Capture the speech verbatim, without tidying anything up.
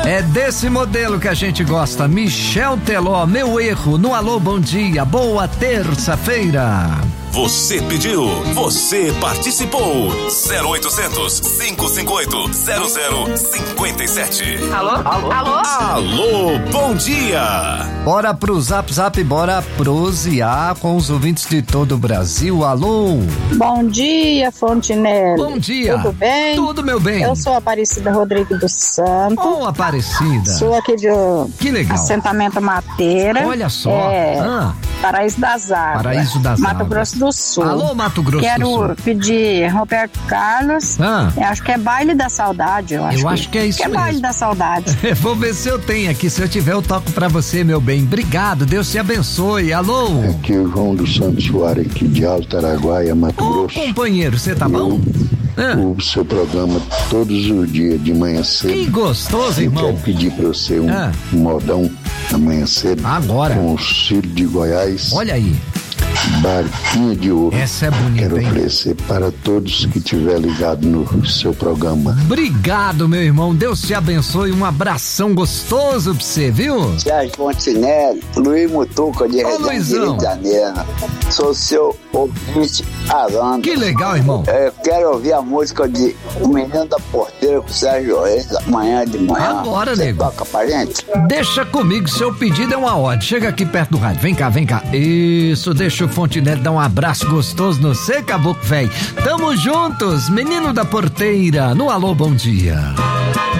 É desse modelo que a gente gosta. Michel Teló, Meu Erro, no Alô Bom Dia. Boa terça-feira. Você pediu, você participou. zero oitocentos, cinco cinco oito, zero zero cinco sete. Alô? Alô? Alô? Alô, bom dia. Bora pro Zap Zap, bora prosear com os ouvintes de todo o Brasil. Alô? Bom dia, Fontinelli. Bom dia. Tudo bem? Tudo, meu bem. Eu sou Aparecida Rodrigues dos Santos. Ô, Aparecida. Sou aqui de Que legal. assentamento Mateira. Olha só. É, Ah. Paraíso das Águas. Paraíso das Mato Águas. Grosso do Sul. Alô, Mato Grosso Quero do Sul. pedir Roberto Carlos. Ah. Eu acho que é Baile da Saudade. Eu acho, Eu acho que é isso que é mesmo. Baile da Saudade. Vou ver se eu tenho aqui. Se eu tiver, eu toco pra você, meu bem. Obrigado. Deus te abençoe. Alô? Aqui é o João dos Santos Soares, aqui de Alto Araguaia, Mato Ô, Grosso. companheiro, você tá bom? Ah. O seu programa todos os dias de manhã cedo. Que gostoso, Eu irmão. quero pedir pra você um Ah. modão amanhã cedo. Agora. Com o Ciro de Goiás. Olha aí. Barquinha de ouro. Essa é bonita, Quero hein? oferecer para todos que estiver ligado no seu programa. Obrigado, meu irmão. Deus te abençoe. Um abração gostoso pra você, viu? Sérgio Fontinelli, Luiz Mutuca de Ô, Resende, Luizão. Rio de Janeiro. Sou seu ouvinte Aranda. Que legal, irmão. Eu quero ouvir a música de O Menino da Porteira com o Sérgio Reis, amanhã de manhã. Agora, Você nego. toca pra gente? Deixa comigo, seu pedido é uma ordem. Chega aqui perto do rádio. Vem cá, vem cá. Isso, deixa o Fontinelli dar um abraço gostoso no você, caboclo velho. Tamo juntos, menino da porteira, no Alô Bom Dia.